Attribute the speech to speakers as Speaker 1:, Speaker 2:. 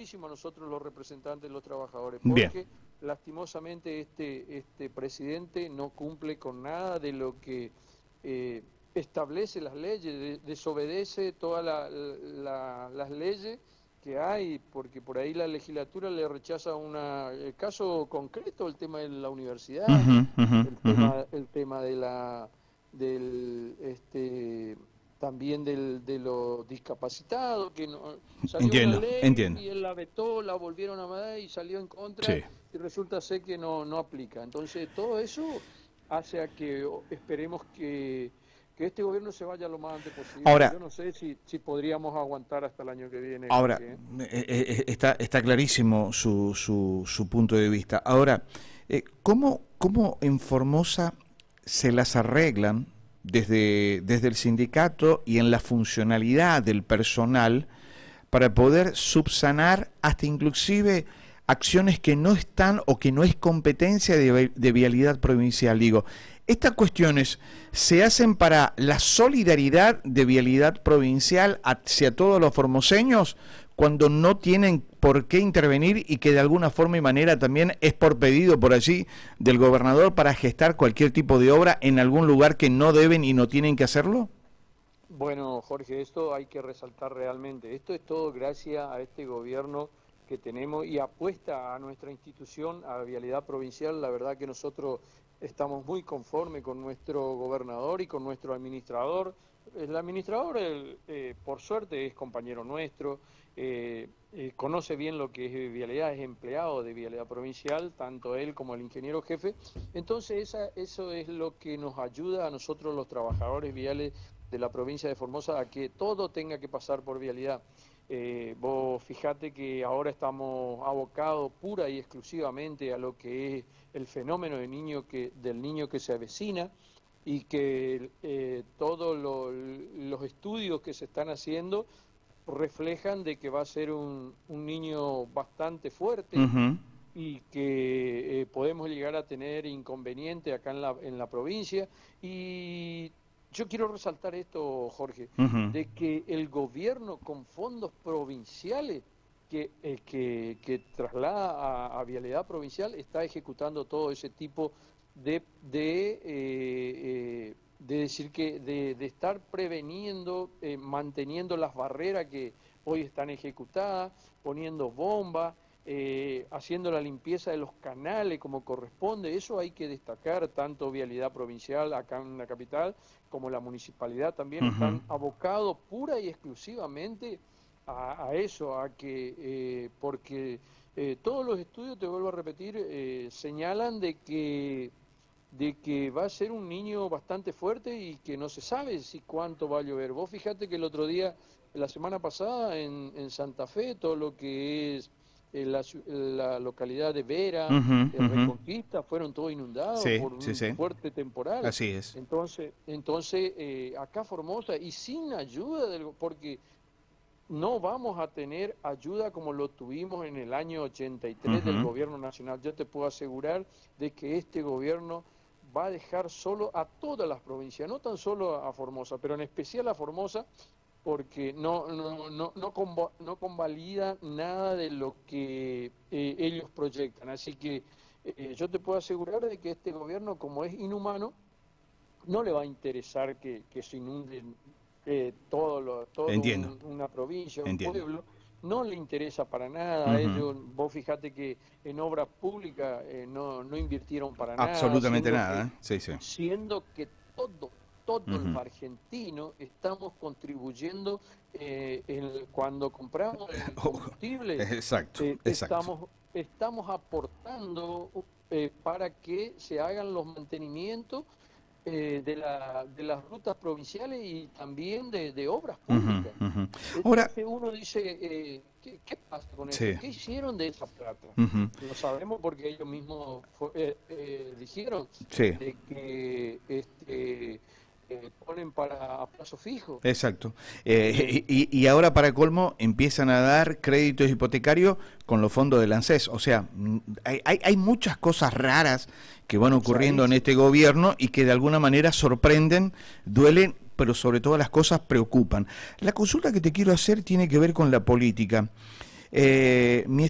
Speaker 1: muchísimo a nosotros los representantes de los trabajadores,
Speaker 2: Bien.
Speaker 1: porque lastimosamente este presidente no cumple con nada de lo que establece las leyes, desobedece todas las leyes que hay, porque por ahí la legislatura le rechaza el caso concreto, el tema de la universidad, el tema de también de los discapacitados, que no, salió una ley y él la vetó, la volvieron a mandar y salió en contra,
Speaker 2: Sí.
Speaker 1: y resulta ser que no aplica. Entonces todo eso hace a que esperemos que este gobierno se vaya lo más antes posible.
Speaker 2: Ahora,
Speaker 1: yo no sé si podríamos aguantar hasta el año que viene,
Speaker 2: ahora
Speaker 1: Jorge.
Speaker 2: está clarísimo su punto de vista. Ahora, ¿cómo en Formosa se las arreglan desde el sindicato y en la funcionalidad del personal para poder subsanar hasta inclusive acciones que no están o que no es competencia de vialidad provincial? Digo, estas cuestiones se hacen para la solidaridad de vialidad provincial hacia todos los formoseños cuando no tienen por qué intervenir y que de alguna forma y manera también es por pedido por allí del gobernador para gestar cualquier tipo de obra en algún lugar que no deben y no tienen que hacerlo.
Speaker 1: Bueno, Jorge, esto hay que resaltar realmente. Esto es todo gracias a este gobierno que tenemos y apuesta a nuestra institución, a Vialidad Provincial. La verdad que nosotros estamos muy conformes con nuestro gobernador y con nuestro administrador. El administrador, por suerte, es compañero nuestro, conoce bien lo que es vialidad, es empleado de Vialidad Provincial, tanto él como el ingeniero jefe. Entonces eso es lo que nos ayuda a nosotros los trabajadores viales de la provincia de Formosa a que todo tenga que pasar por vialidad. Vos fijate que ahora estamos abocados pura y exclusivamente a lo que es el fenómeno del niño que se avecina, y que todos los estudios que se están haciendo reflejan de que va a ser un niño bastante fuerte y que podemos llegar a tener inconvenientes acá en la provincia. Y yo quiero resaltar esto, Jorge, de que el gobierno con fondos provinciales que traslada a Vialidad Provincial está ejecutando todo ese tipo de decir que de estar preveniendo, manteniendo las barreras que hoy están ejecutadas, poniendo bombas, haciendo la limpieza de los canales como corresponde. Eso hay que destacar, tanto Vialidad Provincial acá en la capital como la municipalidad también están abocados pura y exclusivamente a eso, a que porque todos los estudios, te vuelvo a repetir, señalan de que va a ser un niño bastante fuerte y que no se sabe si cuánto va a llover. Vos fíjate que el otro día, la semana pasada, en Santa Fe, todo lo que es la localidad de Vera, Reconquista, fueron todos inundados por un fuerte temporal.
Speaker 2: Así es.
Speaker 1: Entonces acá Formosa, y sin ayuda, porque no vamos a tener ayuda como lo tuvimos en el año 83 del gobierno nacional. Yo te puedo asegurar de que este gobierno va a dejar solo a todas las provincias, no tan solo a Formosa, pero en especial a Formosa, porque no convalida nada de lo que ellos proyectan. Así que yo te puedo asegurar de que este gobierno, como es inhumano, no le va a interesar que se inunden todo una provincia, un pueblo. No le interesa para nada a ellos. Vos fíjate que en obras públicas no invirtieron para nada.
Speaker 2: Absolutamente nada.
Speaker 1: Siendo que todos los argentinos estamos contribuyendo cuando compramos el combustible. Estamos aportando para que se hagan los mantenimientos de las rutas provinciales y también de obras públicas.
Speaker 2: Ahora,
Speaker 1: uno dice, ¿qué pasa con eso? ¿Qué hicieron de esa plata? Lo sabemos porque ellos mismos dijeron de que ponen a plazo fijo.
Speaker 2: Exacto. Y ahora, para colmo, empiezan a dar créditos hipotecarios con los fondos del ANSES. O sea, hay muchas cosas raras que van ocurriendo en este gobierno y que de alguna manera sorprenden, duelen, pero sobre todas las cosas preocupan. La consulta que te quiero hacer tiene que ver con la política. Mi